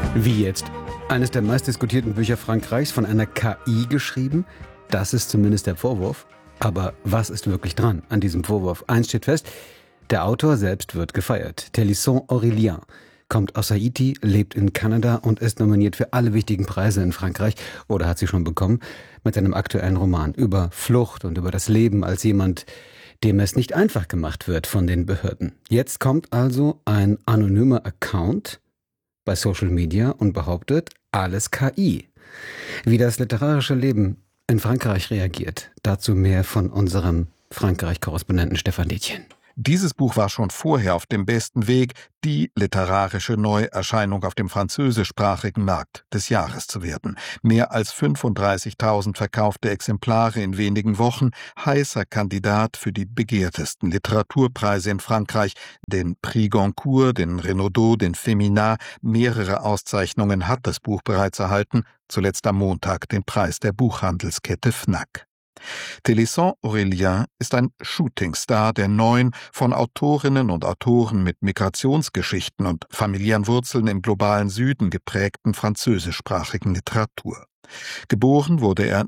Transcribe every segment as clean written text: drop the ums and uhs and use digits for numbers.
Wie jetzt? Eines der meistdiskutierten Bücher Frankreichs von einer KI geschrieben? Das ist zumindest der Vorwurf. Aber was ist wirklich dran an diesem Vorwurf? Eins steht fest, der Autor selbst wird gefeiert. Télisson Aurélien kommt aus Haiti, lebt in Kanada und ist nominiert für alle wichtigen Preise in Frankreich oder hat sie schon bekommen mit seinem aktuellen Roman über Flucht und über das Leben als jemand, dem es nicht einfach gemacht wird von den Behörden. Jetzt kommt also ein anonymer Account bei Social Media und behauptet, alles KI. Wie das literarische Leben in Frankreich reagiert, dazu mehr von unserem Frankreich-Korrespondenten Stefan Detjen. Dieses Buch war schon vorher auf dem besten Weg, die literarische Neuerscheinung auf dem französischsprachigen Markt des Jahres zu werden. Mehr als 35.000 verkaufte Exemplare in wenigen Wochen, heißer Kandidat für die begehrtesten Literaturpreise in Frankreich, den Prix Goncourt, den Renaudot, den Fémina. Mehrere Auszeichnungen hat das Buch bereits erhalten, zuletzt am Montag den Preis der Buchhandelskette Fnac. Télisson Aurélien ist ein Shootingstar der neuen, von Autorinnen und Autoren mit Migrationsgeschichten und familiären Wurzeln im globalen Süden geprägten französischsprachigen Literatur. Geboren wurde er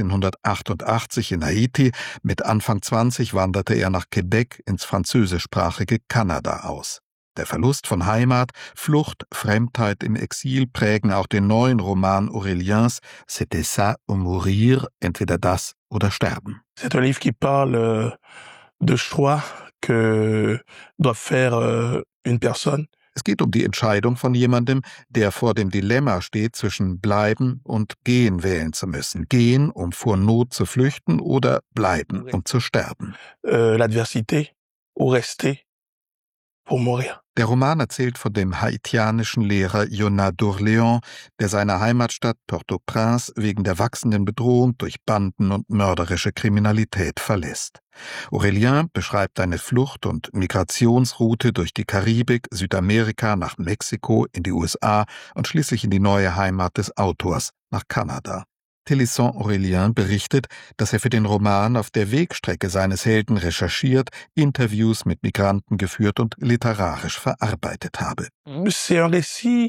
1988 in Haiti, mit Anfang 20 wanderte er nach Quebec ins französischsprachige Kanada aus. Der Verlust von Heimat, Flucht, Fremdheit im Exil prägen auch den neuen Roman Auréliens C'était ça ou mourir, entweder das oder sterben. C'est un livre qui parle de choix que doit faire une personne. Es geht um die Entscheidung von jemandem, der vor dem Dilemma steht, zwischen bleiben und gehen wählen zu müssen. Gehen, um vor Not zu flüchten, oder bleiben, um zu sterben. L'adversité ou rester pour mourir. Der Roman erzählt von dem haitianischen Lehrer Jonas d'Orléans, der seine Heimatstadt Port-au-Prince wegen der wachsenden Bedrohung durch Banden und mörderische Kriminalität verlässt. Aurélien beschreibt eine Flucht- und Migrationsroute durch die Karibik, Südamerika, nach Mexiko, in die USA und schließlich in die neue Heimat des Autors, nach Kanada. Télisson Aurélien berichtet, dass er für den Roman auf der Wegstrecke seines Helden recherchiert, Interviews mit Migranten geführt und literarisch verarbeitet habe. C'est un récit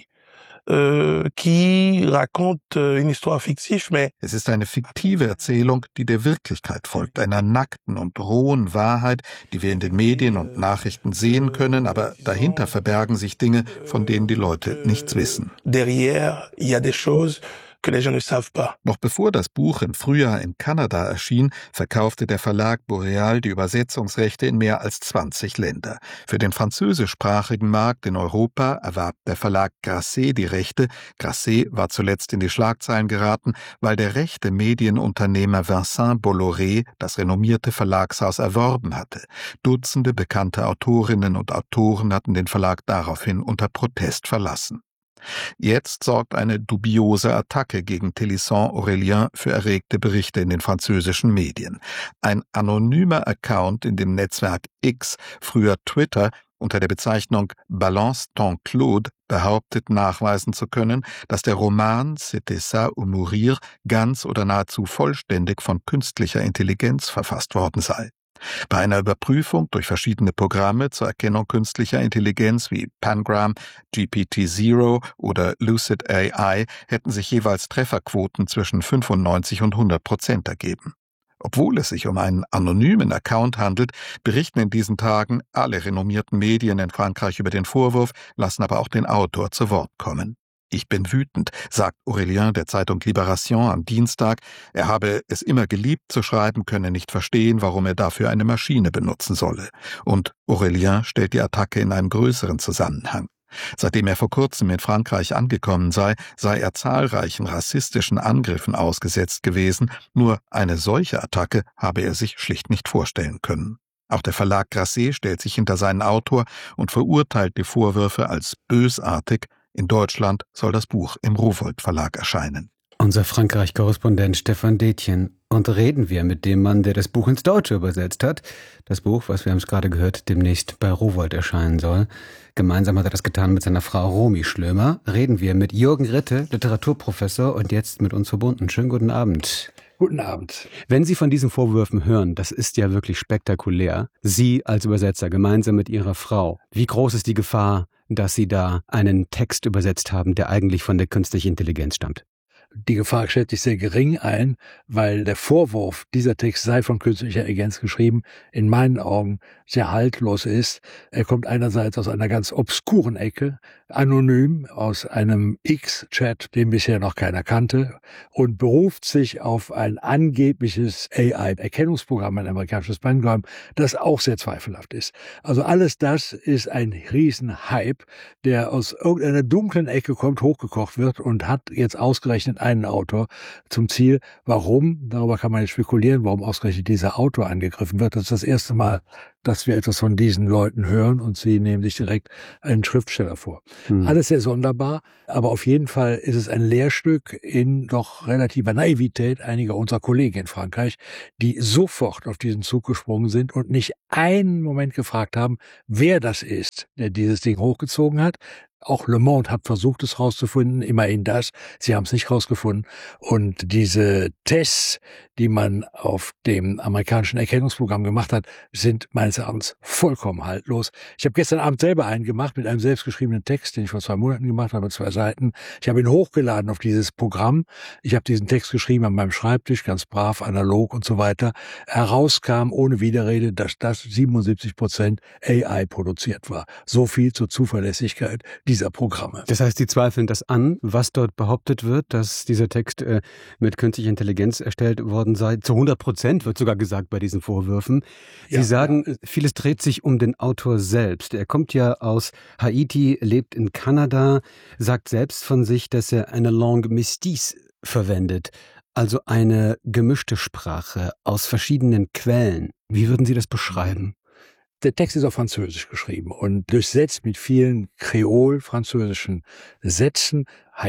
qui raconte une histoire fictive, mais es ist eine fiktive Erzählung, die der Wirklichkeit folgt, einer nackten und rohen Wahrheit, die wir in den Medien und Nachrichten sehen können, aber dahinter verbergen sich Dinge, von denen die Leute nichts wissen. Derrière, il y a des choses que les gens ne savent pas. Noch bevor das Buch im Frühjahr in Kanada erschien, verkaufte der Verlag Boreal die Übersetzungsrechte in mehr als 20 Länder. Für den französischsprachigen Markt in Europa erwarb der Verlag Grasset die Rechte. Grasset war zuletzt in die Schlagzeilen geraten, weil der rechte Medienunternehmer Vincent Bolloré das renommierte Verlagshaus erworben hatte. Dutzende bekannte Autorinnen und Autoren hatten den Verlag daraufhin unter Protest verlassen. Jetzt sorgt eine dubiose Attacke gegen Télisson Aurélien für erregte Berichte in den französischen Medien. Ein anonymer Account in dem Netzwerk X, früher Twitter, unter der Bezeichnung Balance ton Claude behauptet, nachweisen zu können, dass der Roman C'était ça ou mourir ganz oder nahezu vollständig von künstlicher Intelligenz verfasst worden sei. Bei einer Überprüfung durch verschiedene Programme zur Erkennung künstlicher Intelligenz wie Pangram, GPT-0 oder Lucid AI hätten sich jeweils Trefferquoten zwischen 95 und 100% ergeben. Obwohl es sich um einen anonymen Account handelt, berichten in diesen Tagen alle renommierten Medien in Frankreich über den Vorwurf, lassen aber auch den Autor zu Wort kommen. Ich bin wütend, sagt Aurélien der Zeitung Libération am Dienstag. Er habe es immer geliebt zu schreiben, könne nicht verstehen, warum er dafür eine Maschine benutzen solle. Und Aurélien stellt die Attacke in einen größeren Zusammenhang. Seitdem er vor kurzem in Frankreich angekommen sei er zahlreichen rassistischen Angriffen ausgesetzt gewesen. Nur eine solche Attacke habe er sich schlicht nicht vorstellen können. Auch der Verlag Grasset stellt sich hinter seinen Autor und verurteilt die Vorwürfe als bösartig. In Deutschland soll das Buch im Rowohlt Verlag erscheinen. Unser Frankreich-Korrespondent Stefan Detjen. Und reden wir mit dem Mann, der das Buch ins Deutsche übersetzt hat. Das Buch, was wir haben es gerade gehört, demnächst bei Rowohlt erscheinen soll. Gemeinsam hat er das getan mit seiner Frau Romy Schlömer. Reden wir mit Jürgen Ritte, Literaturprofessor und jetzt mit uns verbunden. Schönen guten Abend. Guten Abend. Wenn Sie von diesen Vorwürfen hören, das ist ja wirklich spektakulär. Sie als Übersetzer gemeinsam mit Ihrer Frau. Wie groß ist die Gefahr, dass Sie da einen Text übersetzt haben, der eigentlich von der künstlichen Intelligenz stammt? Die Gefahr schätze ich sehr gering ein, weil der Vorwurf, dieser Text sei von künstlicher Intelligenz geschrieben, in meinen Augen sehr haltlos ist. Er kommt einerseits aus einer ganz obskuren Ecke, anonym aus einem X-Chat, den bisher noch keiner kannte, und beruft sich auf ein angebliches AI-Erkennungsprogramm, ein amerikanisches Programm, das auch sehr zweifelhaft ist. Also alles das ist ein Riesenhype, der aus irgendeiner dunklen Ecke kommt, hochgekocht wird und hat jetzt ausgerechnet einen Autor zum Ziel. Warum? Darüber kann man jetzt spekulieren, warum ausgerechnet dieser Autor angegriffen wird. Das ist das erste Mal, dass wir etwas von diesen Leuten hören und sie nehmen sich direkt einen Schriftsteller vor. Alles sehr sonderbar, aber auf jeden Fall ist es ein Lehrstück in doch relativer Naivität einiger unserer Kollegen in Frankreich, die sofort auf diesen Zug gesprungen sind und nicht einen Moment gefragt haben, wer das ist, der dieses Ding hochgezogen hat. Auch Le Monde hat versucht, es rauszufinden, immerhin das. Sie haben es nicht rausgefunden. Und diese Tests, die man auf dem amerikanischen Erkennungsprogramm gemacht hat, sind meines Erachtens vollkommen haltlos. Ich habe gestern Abend selber einen gemacht mit einem selbstgeschriebenen Text, den ich vor 2 Monaten gemacht habe, 2 Seiten. Ich habe ihn hochgeladen auf dieses Programm. Ich habe diesen Text geschrieben an meinem Schreibtisch, ganz brav, analog und so weiter. Herauskam ohne Widerrede, dass das 77% AI produziert war. So viel zur Zuverlässigkeit dieser Programme. Das heißt, Sie zweifeln das an, was dort behauptet wird, dass dieser Text mit künstlicher Intelligenz erstellt worden sei. Zu 100% wird sogar gesagt bei diesen Vorwürfen. Sie sagen, vieles dreht sich um den Autor selbst. Er kommt ja aus Haiti, lebt in Kanada, sagt selbst von sich, dass er eine langue métisse verwendet, also eine gemischte Sprache aus verschiedenen Quellen. Wie würden Sie das beschreiben? Der Text ist auf Französisch geschrieben und durchsetzt mit vielen kreol-französischen Sätzen,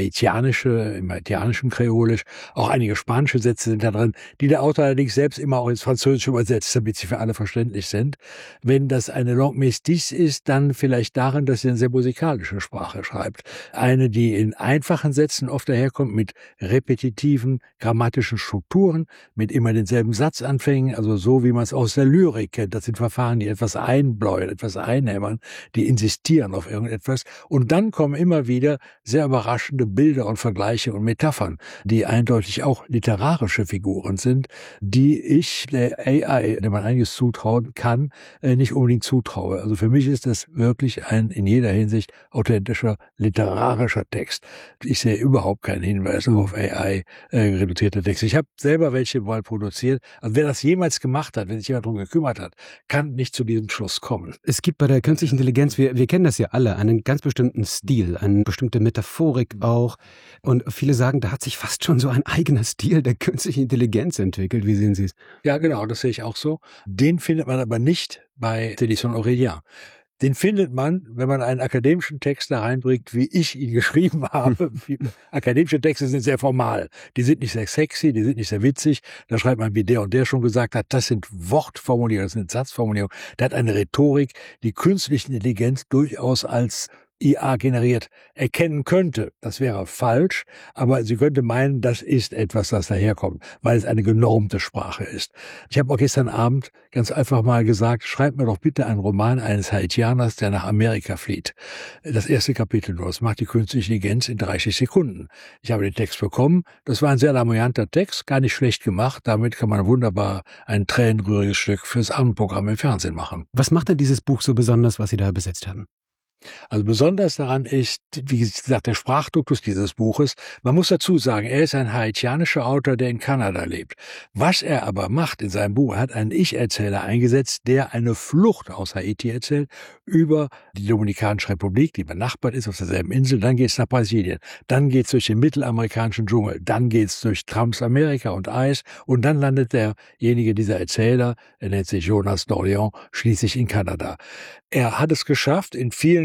im haitianischen Kreolisch, auch einige spanische Sätze sind da drin, die der Autor allerdings selbst immer auch ins Französische übersetzt, damit sie für alle verständlich sind. Wenn das eine langue métisse ist, dann vielleicht darin, dass sie eine sehr musikalische Sprache schreibt. Eine, die in einfachen Sätzen oft daherkommt, mit repetitiven grammatischen Strukturen, mit immer denselben Satzanfängen, also so wie man es aus der Lyrik kennt. Das sind Verfahren, die etwas einbläuen, etwas einhämmern, die insistieren auf irgendetwas. Und dann kommen immer wieder sehr überraschende Bilder und Vergleiche und Metaphern, die eindeutig auch literarische Figuren sind, die ich der AI, der man einiges zutrauen kann, nicht unbedingt zutraue. Also für mich ist das wirklich ein in jeder Hinsicht authentischer literarischer Text. Ich sehe überhaupt keinen Hinweis auf AI reduzierte Texte. Ich habe selber welche mal produziert. Also wer das jemals gemacht hat, wenn sich jemand darum gekümmert hat, kann nicht zu diesem Schluss kommen. Es gibt bei der künstlichen Intelligenz, wir kennen das ja alle, einen ganz bestimmten Stil, eine bestimmte Metaphorik auch. Und viele sagen, da hat sich fast schon so ein eigener Stil der künstlichen Intelligenz entwickelt. Wie sehen Sie es? Ja, genau, das sehe ich auch so. Den findet man aber nicht bei Télévision Aurélien. Den findet man, wenn man einen akademischen Text da reinbringt, wie ich ihn geschrieben habe. Akademische Texte sind sehr formal. Die sind nicht sehr sexy, die sind nicht sehr witzig. Da schreibt man, wie der und der schon gesagt hat, das sind Wortformulierungen, das sind Satzformulierungen. Der hat eine Rhetorik, die künstliche Intelligenz durchaus als IA generiert erkennen könnte. Das wäre falsch, aber sie könnte meinen, das ist etwas, das daherkommt, weil es eine genormte Sprache ist. Ich habe auch gestern Abend ganz einfach mal gesagt, schreibt mir doch bitte einen Roman eines Haitianers, der nach Amerika flieht. Das erste Kapitel nur, das macht die künstliche Intelligenz in 30 Sekunden. Ich habe den Text bekommen, das war ein sehr lamoyanter Text, gar nicht schlecht gemacht, damit kann man wunderbar ein tränenrühriges Stück fürs Abendprogramm im Fernsehen machen. Was macht denn dieses Buch so besonders, was Sie da besetzt haben? Also besonders daran ist, wie gesagt, der Sprachduktus dieses Buches. Man muss dazu sagen, er ist ein haitianischer Autor, der in Kanada lebt. Was er aber macht in seinem Buch, er hat einen Ich-Erzähler eingesetzt, der eine Flucht aus Haiti erzählt, über die Dominikanische Republik, die benachbart ist auf derselben Insel, dann geht es nach Brasilien, dann geht es durch den mittelamerikanischen Dschungel, dann geht es durch Trumps Amerika und Eis und dann landet derjenige, dieser Erzähler, er nennt sich Jonas d'Orléans, schließlich in Kanada. Er hat es geschafft, in vielen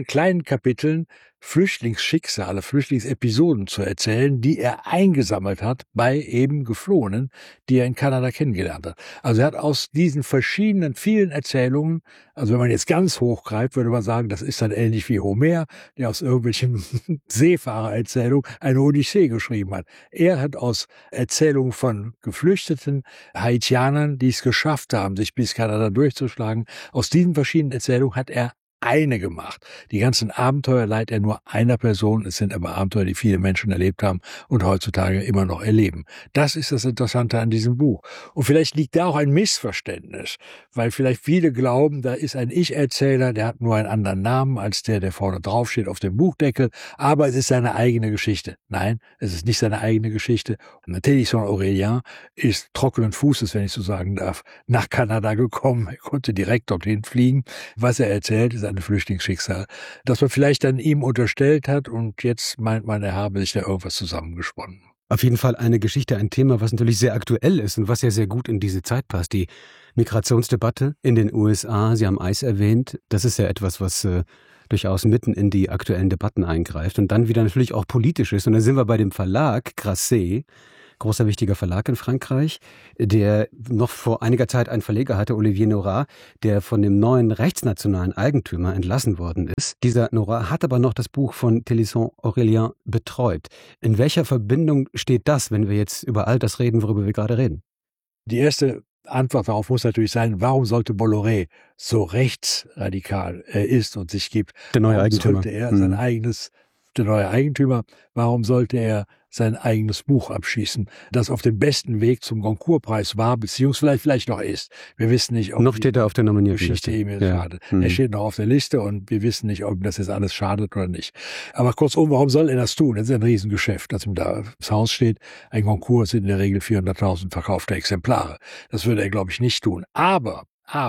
vielen kleinen Kapiteln Flüchtlingsschicksale, Flüchtlingsepisoden zu erzählen, die er eingesammelt hat bei eben Geflohenen, die er in Kanada kennengelernt hat. Also er hat aus diesen verschiedenen, vielen Erzählungen, also wenn man jetzt ganz hochgreift, würde man sagen, das ist dann ähnlich wie Homer, der aus irgendwelchen Seefahrererzählungen eine Odyssee geschrieben hat. Er hat aus Erzählungen von geflüchteten Haitianern, die es geschafft haben, sich bis Kanada durchzuschlagen, aus diesen verschiedenen Erzählungen hat er eine gemacht. Die ganzen Abenteuer leiht er nur einer Person. Es sind aber Abenteuer, die viele Menschen erlebt haben und heutzutage immer noch erleben. Das ist das Interessante an diesem Buch. Und vielleicht liegt da auch ein Missverständnis, weil vielleicht viele glauben, da ist ein Ich-Erzähler, der hat nur einen anderen Namen als der vorne draufsteht auf dem Buchdeckel, aber es ist seine eigene Geschichte. Nein, es ist nicht seine eigene Geschichte. Und Télisson Aurélien ist trockenen Fußes, wenn ich so sagen darf, nach Kanada gekommen. Er konnte direkt dorthin fliegen. Was er erzählt, ist ein Flüchtlingsschicksal, das man vielleicht dann ihm unterstellt hat und jetzt meint man, er habe sich da irgendwas zusammengesponnen. Auf jeden Fall eine Geschichte, ein Thema, was natürlich sehr aktuell ist und was ja sehr gut in diese Zeit passt. Die Migrationsdebatte in den USA, Sie haben ICE erwähnt, das ist ja etwas, was durchaus mitten in die aktuellen Debatten eingreift und dann wieder natürlich auch politisch ist. Und dann sind wir bei dem Verlag Grasset, großer wichtiger Verlag in Frankreich, der noch vor einiger Zeit einen Verleger hatte, Olivier Nora, der von dem neuen rechtsnationalen Eigentümer entlassen worden ist. Dieser Nora hat aber noch das Buch von Télisson Aurélien betreut. In welcher Verbindung steht das, wenn wir jetzt über all das reden, worüber wir gerade reden? Die erste Antwort darauf muss natürlich sein, warum sollte Bolloré so rechtsradikal er ist und sich gibt? Der neue Eigentümer. Sollte er sein eigenes, der neue Eigentümer, warum sollte er sein eigenes Buch abschießen, das auf dem besten Weg zum Goncourt-Preis war, beziehungsweise vielleicht noch ist. Wir wissen nicht, ob noch steht er auf der Nominiertenliste. Geschichte ihm schadet. Er steht noch auf der Liste und wir wissen nicht, ob ihm das jetzt alles schadet oder nicht. Aber kurzum, warum soll er das tun? Das ist ein Riesengeschäft, das ihm da ins Haus steht. Ein Goncourt sind in der Regel 400.000 verkaufte Exemplare. Das würde er, glaube ich, nicht tun. Aber,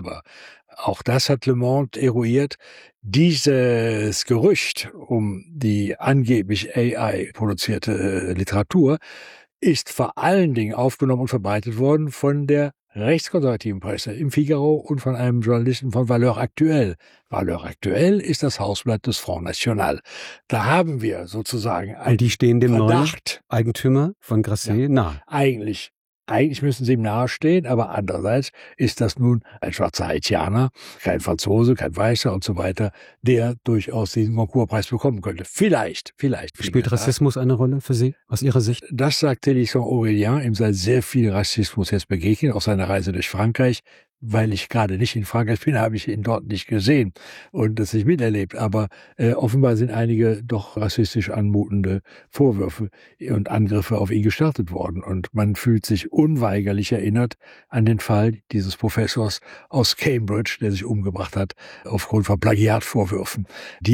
auch das hat Le Monde eruiert, dieses Gerücht um die angeblich AI-produzierte Literatur ist vor allen Dingen aufgenommen und verbreitet worden von der rechtskonservativen Presse im Figaro und von einem Journalisten von Valeurs Actuelles. Valeurs Actuelles ist das Hausblatt des Front National. Da haben wir sozusagen einen Und die stehen dem Verdacht. neuen Eigentümer von Grasset nahe. Eigentlich müssen sie ihm nahestehen, aber andererseits ist das nun ein schwarzer Haitianer, kein Franzose, kein Weißer und so weiter, der durchaus diesen Goncourt-Preis bekommen könnte. Vielleicht. Spielt Rassismus eine Rolle für Sie, aus Ihrer Sicht? Das sagt Télisson Aurélien, ihm sei sehr viel Rassismus jetzt begegnet, auf seiner Reise durch Frankreich. Weil ich gerade nicht in Frankreich bin, habe ich ihn dort nicht gesehen und das nicht miterlebt. Aber offenbar sind einige doch rassistisch anmutende Vorwürfe und Angriffe auf ihn gestartet worden. Und man fühlt sich unweigerlich erinnert an den Fall dieses Professors aus Cambridge, der sich umgebracht hat aufgrund von Plagiatvorwürfen,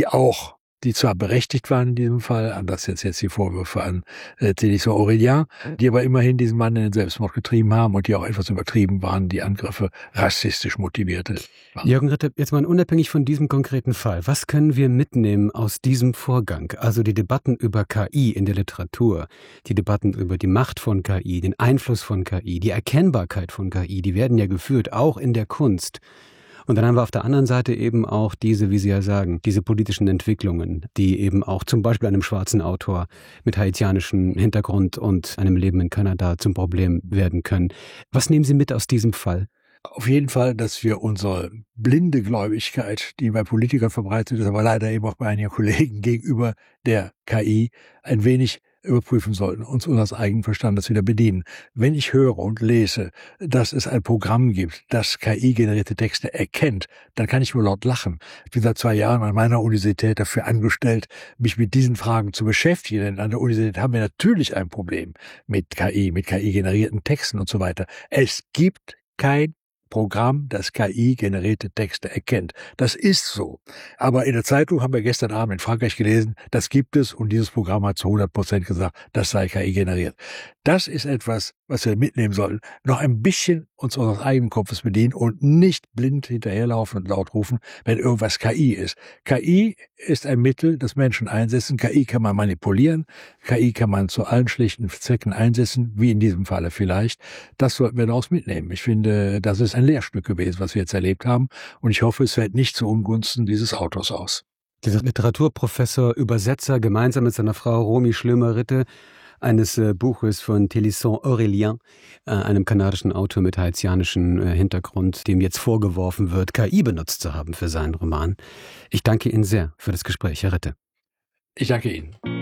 die zwar berechtigt waren in diesem Fall, anders jetzt die Vorwürfe an Télisson Aurélien, die aber immerhin diesen Mann in den Selbstmord getrieben haben und die auch etwas übertrieben waren, die Angriffe rassistisch motivierte waren. Jürgen Ritter, jetzt mal unabhängig von diesem konkreten Fall, was können wir mitnehmen aus diesem Vorgang? Also die Debatten über KI in der Literatur, die Debatten über die Macht von KI, den Einfluss von KI, die Erkennbarkeit von KI, die werden ja geführt, auch in der Kunst. Und dann haben wir auf der anderen Seite eben auch diese, wie Sie ja sagen, diese politischen Entwicklungen, die eben auch zum Beispiel einem schwarzen Autor mit haitianischem Hintergrund und einem Leben in Kanada zum Problem werden können. Was nehmen Sie mit aus diesem Fall? Auf jeden Fall, dass wir unsere blinde Gläubigkeit, die bei Politikern verbreitet ist, aber leider eben auch bei einigen Kollegen gegenüber der KI, ein wenig überprüfen sollten, uns unseres eigenen Verstandes wieder bedienen. Wenn ich höre und lese, dass es ein Programm gibt, das KI-generierte Texte erkennt, dann kann ich nur laut lachen. Ich bin seit 2 Jahren an meiner Universität dafür angestellt, mich mit diesen Fragen zu beschäftigen. Denn an der Universität haben wir natürlich ein Problem mit KI-generierten Texten und so weiter. Es gibt kein Programm, das KI-generierte Texte erkennt. Das ist so. Aber in der Zeitung haben wir gestern Abend in Frankreich gelesen, das gibt es und dieses Programm hat zu 100% gesagt, das sei KI generiert. Das ist etwas, was wir mitnehmen sollten. Noch ein bisschen uns unseres eigenen Kopfes bedienen und nicht blind hinterherlaufen und laut rufen, wenn irgendwas KI ist. KI ist ein Mittel, das Menschen einsetzen. KI kann man manipulieren. KI kann man zu allen schlichten Zwecken einsetzen, wie in diesem Falle vielleicht. Das sollten wir daraus mitnehmen. Ich finde, das ist ein Lehrstück gewesen, was wir jetzt erlebt haben. Und ich hoffe, es fällt nicht zu Ungunsten dieses Autors aus. Dieser Literaturprofessor, Übersetzer, gemeinsam mit seiner Frau Romy Schlömer-Ritte, eines Buches von Télisson Aurélien, einem kanadischen Autor mit haitianischem Hintergrund, dem jetzt vorgeworfen wird, KI benutzt zu haben für seinen Roman. Ich danke Ihnen sehr für das Gespräch, Herr Ritte. Ich danke Ihnen.